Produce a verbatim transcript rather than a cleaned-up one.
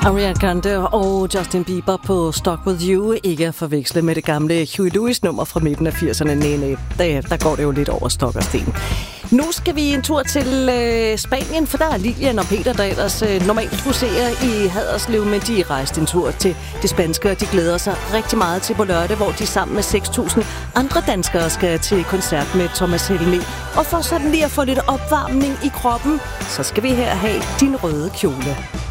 Ariana Grande og Justin Bieber på Stuck With You. Ikke at forveksle med det gamle Huey Lewis nummer fra midten af firserne. Næ, næ. Der, der går det jo lidt over stok og sten. Nu skal vi en tur til øh, Spanien, for der er Lilian og Peter, der ellers øh, normalt huserer i Haderslev, men de rejste en tur til det spanske, og de glæder sig rigtig meget til på lørdag, hvor de sammen med seks tusind andre danskere skal til koncert med Thomas Helmig. Og for sådan lige at få lidt opvarmning i kroppen, så skal vi her have Din Røde Kjole.